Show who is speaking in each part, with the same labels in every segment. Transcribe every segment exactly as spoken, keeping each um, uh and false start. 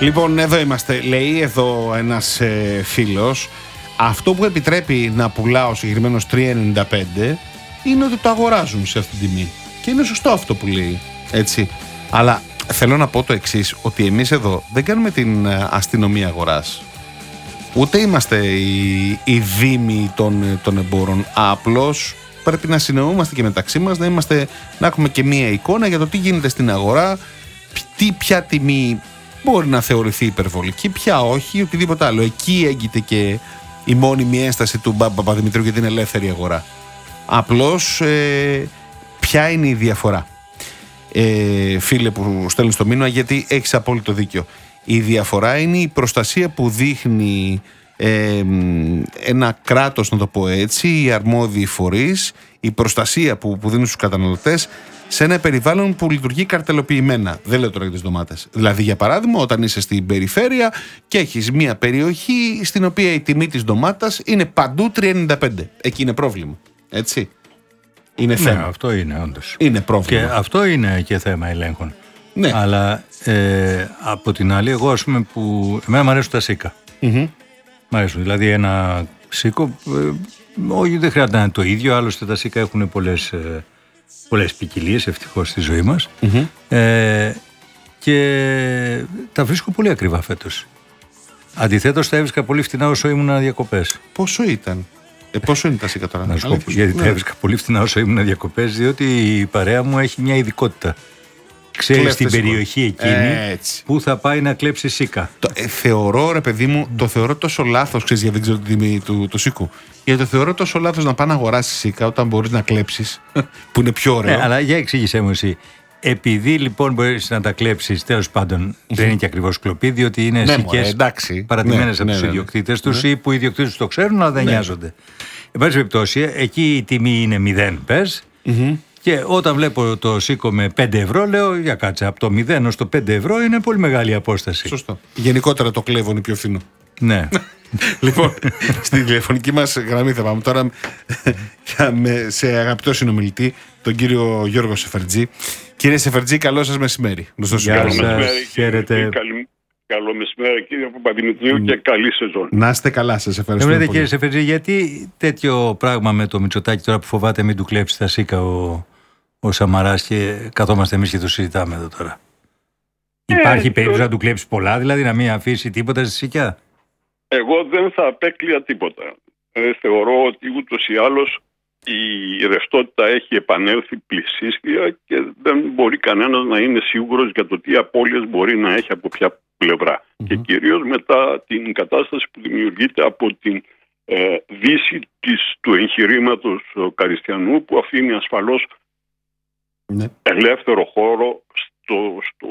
Speaker 1: Λοιπόν, εδώ είμαστε. Λέει εδώ ένας ε, φίλος, αυτό που επιτρέπει να πουλά ο συγκεκριμένος τρία ενενήντα πέντε είναι ότι το αγοράζουν σε αυτή την τιμή. Και είναι σωστό αυτό που λέει. Έτσι. Αλλά θέλω να πω το εξής, ότι εμείς εδώ δεν κάνουμε την αστυνομία αγοράς. Ούτε είμαστε οι, οι δήμοι των, των εμπόρων. Απλώς πρέπει να συνεννοούμαστε και μεταξύ μας, να, είμαστε, να έχουμε και μία εικόνα για το τι γίνεται στην αγορά, τι, ποια τιμή μπορεί να θεωρηθεί υπερβολική, ποια όχι, οτιδήποτε άλλο. Εκεί έγκυται και η μόνιμη ένσταση του Μπαμπα Παπαδημητρίου για την ελεύθερη αγορά. Απλώς ε, ποια είναι η διαφορά, ε, φίλε που στέλνει το μήνυμα, γιατί έχεις απόλυτο δίκιο. Η διαφορά είναι η προστασία που δείχνει ε, ένα κράτος, να το πω έτσι, οι αρμόδιοι φορείς, η προστασία που, που δίνουν στους καταναλωτές σε ένα περιβάλλον που λειτουργεί καρτελοποιημένα. Δεν λέω τώρα για τις ντομάτες. Δηλαδή, για παράδειγμα, όταν είσαι στην περιφέρεια και έχεις μια περιοχή στην οποία η τιμή της ντομάτας είναι παντού τρία ενενήντα πέντε. Εκεί είναι πρόβλημα. Έτσι. Είναι θέμα.
Speaker 2: Ναι, αυτό είναι όντως.
Speaker 1: Είναι πρόβλημα.
Speaker 2: Και αυτό είναι και θέμα ελέγχων.
Speaker 1: Ναι.
Speaker 2: Αλλά ε, από την άλλη, εγώ ας πούμε που. Εμένα μου αρέσουν τα σίκα.
Speaker 1: Mm-hmm.
Speaker 2: Μ' αρέσουν. Δηλαδή, ένα σίκο. Ε, όχι, δεν χρειάζεται να είναι το ίδιο. Άλλωστε, τα σίκα έχουν πολλές. Ε, πολλές ποικιλίες ευτυχώς στη ζωή μας. Mm-hmm. ε, και τα βρίσκω πολύ ακριβά φέτος. Αντιθέτως τα έβρισκα πολύ φτηνά όσο ήμουν διακοπές.
Speaker 1: Πόσο ήταν? Ε, πόσο είναι τα σίκα τώρα?
Speaker 2: Να σου πω, γιατί τα έβρισκα πολύ φτηνά όσο ήμουν διακοπές, διότι η παρέα μου έχει μια ειδικότητα. Ξέρει στην περιοχή εκείνη έτσι που θα πάει να κλέψει σίκα.
Speaker 1: Το, ε, θεωρώ, ρε παιδί μου, το θεωρώ τόσο λάθος, ξέρεις, γιατί δεν ξέρω την τιμή του, του σίκου. Γιατί το θεωρώ τόσο λάθος να πάει να αγοράσεις σίκα όταν μπορείς να κλέψεις, που είναι πιο ωραίο.
Speaker 2: Ναι, αλλά για εξήγησέ μου εσύ. Επειδή λοιπόν μπορείς να τα κλέψεις, τέλος πάντων δεν είναι και ακριβώς κλοπή, διότι είναι ναι, σίκες παρατημένες ναι, από ναι, τους ναι, ιδιοκτήτες ναι, τους ναι. ή που οι ιδιοκτήτες τους το ξέρουν, αλλά δεν ναι. νοιάζονται. Εν πάση περιπτώσει, εκεί η τιμή είναι μηδέν, πες. Mm-hmm. Και όταν βλέπω το σίκο με πέντε ευρώ, λέω για κάτσε, από το μηδέν ως το πέντε ευρώ είναι πολύ μεγάλη απόσταση.
Speaker 1: Σωστό. Γενικότερα το κλέβο είναι πιο φθηνό.
Speaker 2: Ναι.
Speaker 1: Λοιπόν, στη τηλεφωνική μας γραμμή θα πάμε τώρα σε αγαπητό συνομιλητή, τον κύριο Γιώργο Σεφερτζή. Κύριε Σεφερτζή, καλό σας μεσημέρι.
Speaker 2: Γεια σας, χαίρετε.
Speaker 3: Καλό μεσημέρι κύριε Παπαδημητρίου mm. και καλή σεζόν.
Speaker 1: Να είστε καλά, σας ευχαριστούμε πολύ.
Speaker 2: Κύριε Σεφερτζή, γιατί τέτοιο πράγμα με το Μητσοτάκη τώρα που φοβάται μην του κλέψει τα σίκα ο, ο Σαμαράς και καθόμαστε εμείς και το συζητάμε εδώ τώρα? Ε, Υπάρχει το... περίπτωση να του κλέψει πολλά, δηλαδή να μην αφήσει τίποτα στη σικιά?
Speaker 3: Εγώ δεν θα απέκλεια τίποτα. Ε, θεωρώ ότι ούτως ή άλλως η ρευστότητα έχει επανέλθει πλησίστια και δεν μπορεί κανένας να είναι σίγουρος για το τι απώλειες μπορεί να έχει από ποια πλευρά. Mm-hmm. Και κυρίως μετά την κατάσταση που δημιουργείται από την ε, δύση της, του εγχειρήματος Καριστιανού, που αφήνει ασφαλώς mm-hmm. ελεύθερο χώρο στο, στο,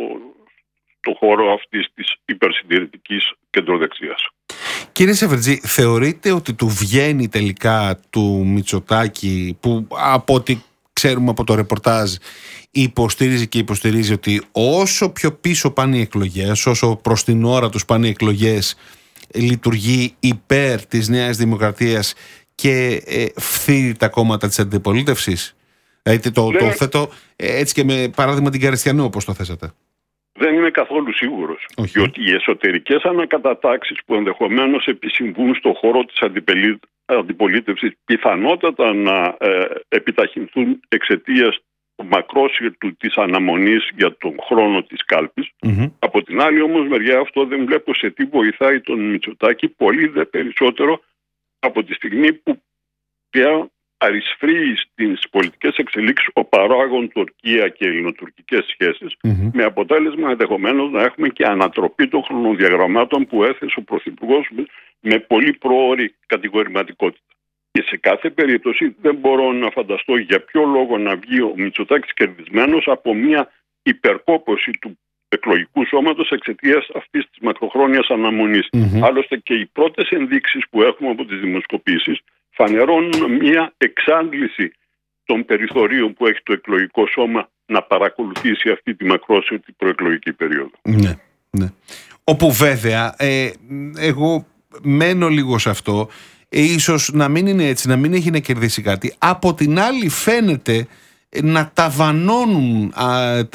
Speaker 3: στο χώρο αυτής της υπερσυντηρητικής κεντροδεξιάς.
Speaker 1: Κύριε Σεφερτζή, θεωρείτε ότι του βγαίνει τελικά του Μητσοτάκη, που από ό,τι ξέρουμε από το ρεπορτάζ υποστηρίζει και υποστηρίζει ότι όσο πιο πίσω πάνε οι εκλογές, όσο προς την ώρα τους πάνε οι εκλογές, λειτουργεί υπέρ της Νέας Δημοκρατίας και ε, φθείρει τα κόμματα της αντιπολίτευσης? Δηλαδή το, το θέτω έτσι και με παράδειγμα την Καριστιανού, όπως το θέσατε.
Speaker 3: Δεν είμαι καθόλου σίγουρος. Όχι. Διότι οι εσωτερικές ανακατατάξεις που ενδεχομένως επισυμβούν στον χώρο της αντιπολίτευσης πιθανότατα να ε, επιταχυνθούν εξαιτίας του μακρόσυρτου της αναμονής για τον χρόνο της κάλπης. Mm-hmm. Από την άλλη όμως μεριά αυτό δεν βλέπω σε τι βοηθάει τον Μητσοτάκη, πολύ δε περισσότερο από τη στιγμή που πια αρισφρεί στις πολιτικές εξελίξεις ο παράγων Τουρκία και ελληνοτουρκικές σχέσεις, mm-hmm. με αποτέλεσμα ενδεχομένως να έχουμε και ανατροπή των χρονοδιαγραμμάτων που έθεσε ο Πρωθυπουργός με πολύ προώρη κατηγορηματικότητα. Και σε κάθε περίπτωση δεν μπορώ να φανταστώ για ποιο λόγο να βγει ο Μητσοτάκης κερδισμένος από μια υπερκόπωση του εκλογικού σώματος εξαιτίας αυτής της μακροχρόνιας αναμονής. Mm-hmm. Άλλωστε και οι πρώτες ενδείξεις που έχουμε από τις δημοσκοπήσεις φανερώνουν μια εξάντληση των περιθωρίων που έχει το εκλογικό σώμα να παρακολουθήσει αυτή τη μακρόσυρτη προεκλογική περίοδο.
Speaker 1: Ναι, ναι. Όπου βέβαια ε, εγώ μένω λίγο σε αυτό, ε, ίσως να μην είναι έτσι, να μην έχει να κερδίσει κάτι. Από την άλλη φαίνεται να ταβανώνουν α,